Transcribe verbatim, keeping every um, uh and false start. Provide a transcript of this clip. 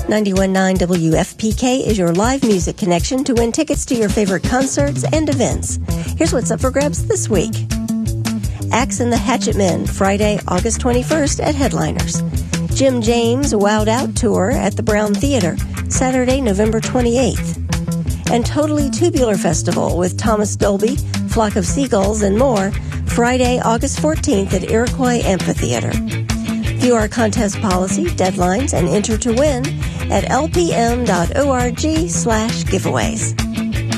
ninety-one point nine W F P K is your live music connection to win tickets to your favorite concerts and events. Here's what's up for grabs this week. Axe and the Hatchet Men, Friday, August twenty-first at Headliners. Jim James Wowed Out Tour at the Brown Theater, Saturday, November twenty-eighth. And Totally Tubular Festival with Thomas Dolby, Flock of Seagulls, and more, Friday, August fourteenth at Iroquois Amphitheater. View our contest policy, deadlines, and enter to win at lpm.org slash giveaways.